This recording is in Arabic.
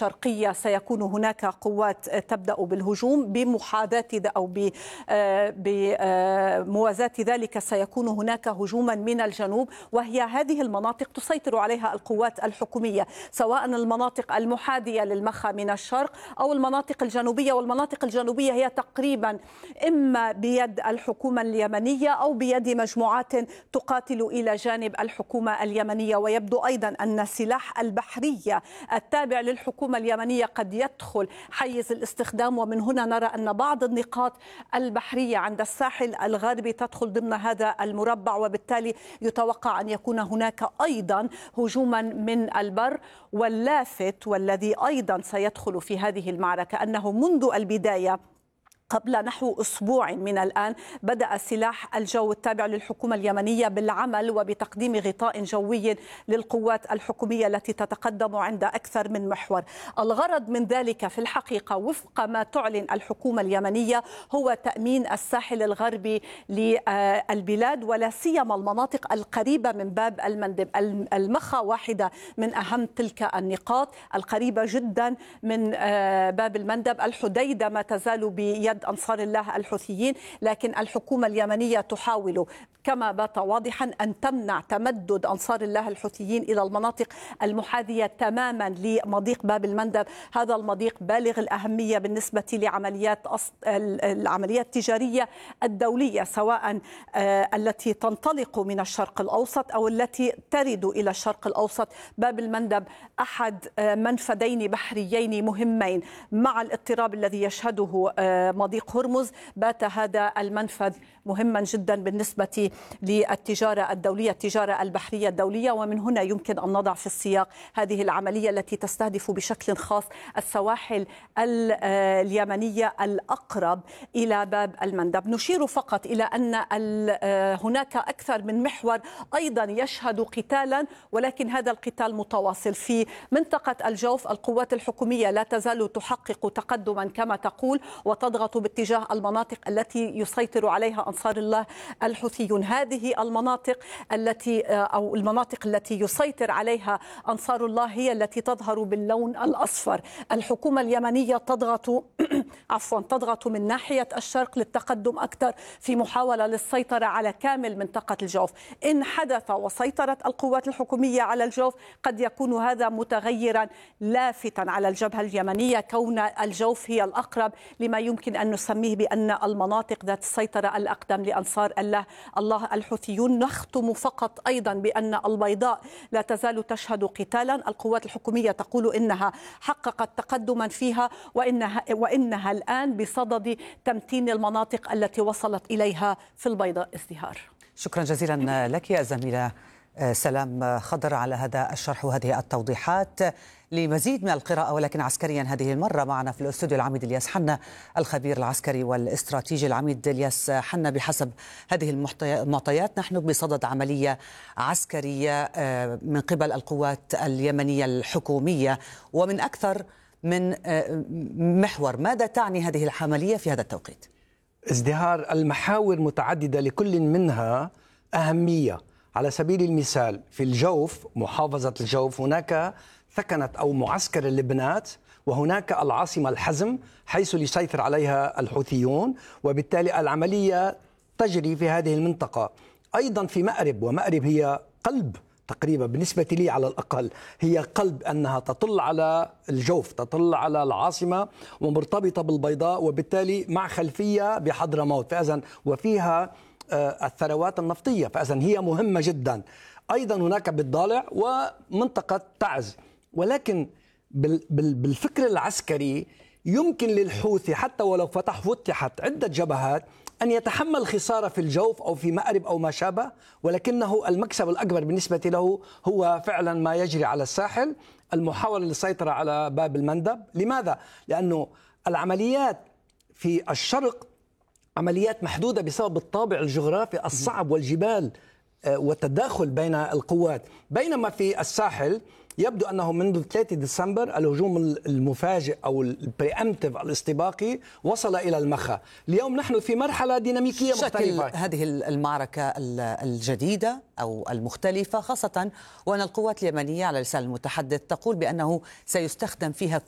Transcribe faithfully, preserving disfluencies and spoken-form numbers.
الشرقية سيكون هناك قوات تبدأ بالهجوم، بمحاذاة أو بموازاة ذلك سيكون هناك هجوما من الجنوب، وهي هذه المناطق تسيطر عليها القوات الحكومية، سواء المناطق المحاذية للمخا من الشرق أو المناطق الجنوبية. والمناطق الجنوبية هي تقريبا إما بيد الحكومة اليمنية أو بيد مجموعات تقاتل إلى جانب الحكومة اليمنية. ويبدو أيضا أن سلاح البحرية التابع للحكومة اليمنية قد يدخل حيز الاستخدام، ومن هنا نرى أن بعض النقاط البحرية عند الساحل الغربي تدخل ضمن هذا المربع، وبالتالي يتوقع أن يكون هناك أيضا هجوما من البر. واللافت والذي أيضا سيدخل في هذه المعركة أنه منذ البداية قبل نحو أسبوع من الآن بدأ سلاح الجو التابع للحكومة اليمنية بالعمل وبتقديم غطاء جوي للقوات الحكومية التي تتقدم عند أكثر من محور. الغرض من ذلك في الحقيقة وفق ما تعلن الحكومة اليمنية هو تأمين الساحل الغربي للبلاد، ولا سيما المناطق القريبة من باب المندب. المخا واحدة من أهم تلك النقاط القريبة جدا من باب المندب. الحديدة ما تزال بيد أنصار الله الحوثيين، لكن الحكومة اليمنية تحاول كما بات واضحا أن تمنع تمدد أنصار الله الحوثيين إلى المناطق المحاذية تماما لمضيق باب المندب. هذا المضيق بالغ الأهمية بالنسبة لعمليات العمليات التجارية الدولية، سواء التي تنطلق من الشرق الأوسط أو التي ترد إلى الشرق الأوسط. باب المندب أحد منفذين بحريين مهمين، مع الاضطراب الذي يشهده مضيق هرمز بات هذا المنفذ مهما جدا بالنسبة للتجارة الدولية، التجارة البحرية الدولية. ومن هنا يمكن أن نضع في السياق هذه العملية التي تستهدف بشكل خاص السواحل اليمنية الأقرب إلى باب المندب. نشير فقط إلى أن هناك أكثر من محور أيضا يشهد قتالا، ولكن هذا القتال متواصل. في منطقة الجوف القوات الحكومية لا تزال تحقق تقدما كما تقول وتضغط باتجاه المناطق التي يسيطر عليها أنصار الله الحوثيون. هذه المناطق التي أو المناطق التي يسيطر عليها أنصار الله هي التي تظهر باللون الأصفر. الحكومة اليمنية تضغط عفوا تضغط من ناحية الشرق للتقدم أكثر في محاولة للسيطرة على كامل منطقة الجوف. إن حدث وسيطرت القوات الحكومية على الجوف قد يكون هذا متغيرا لافتا على الجبهة اليمنية، كون الجوف هي الأقرب لما يمكن أن نسميه بأن المناطق ذات السيطرة الأقدم لأنصار الله الله الحوثيون. نختم فقط أيضا بأن البيضاء لا تزال تشهد قتالا. القوات الحكومية تقول إنها حققت تقدما فيها، وإنها, وإنها الآن بصدد تمتين المناطق التي وصلت إليها في البيضاء. ازدهار، شكرا جزيلا لك يا زميلة سلام خضر على هذا الشرح وهذه التوضيحات. لمزيد من القراءة ولكن عسكريا هذه المرة معنا في الاستوديو العميد الياس حنا الخبير العسكري والاستراتيجي. العميد الياس حنا، بحسب هذه المعطيات نحن بصدد عملية عسكرية من قبل القوات اليمنية الحكومية ومن أكثر من محور. ماذا تعني هذه العملية في هذا التوقيت؟ ازدهار، المحاور متعددة لكل منها أهمية. على سبيل المثال في الجوف، محافظة الجوف، هناك ثكنت أو معسكر اللبنات، وهناك العاصمة الحزم حيث يسيطر عليها الحوثيون، وبالتالي العملية تجري في هذه المنطقة. أيضا في مأرب، ومأرب هي قلب تقريبا بالنسبة لي على الأقل، هي قلب أنها تطل على الجوف، تطل على العاصمة ومرتبطة بالبيضاء، وبالتالي مع خلفية بحضرموت، فإذن وفيها الثروات النفطية، فإذن هي مهمة جدا. أيضا هناك بالضالع ومنطقة تعز. ولكن بالفكر العسكري يمكن للحوثي حتى ولو فتح فتحت عدة جبهات أن يتحمل خسارة في الجوف أو في مأرب أو ما شابه، ولكنه المكسب الأكبر بالنسبة له هو فعلا ما يجري على الساحل، المحاولة للسيطرة على باب المندب. لماذا؟ لأنه العمليات في الشرق عمليات محدودة بسبب الطابع الجغرافي الصعب والجبال والتداخل بين القوات، بينما في الساحل يبدو أنه منذ ثلاثة ديسمبر الهجوم المفاجئ أو البريأمتيف الاستباقي وصل إلى المخا. اليوم نحن في مرحلة ديناميكية مختلفة. شكل هذه المعركة الجديدة أو المختلفة، خاصة وأن القوات اليمنية على لسان المتحدث تقول بأنه سيستخدم فيها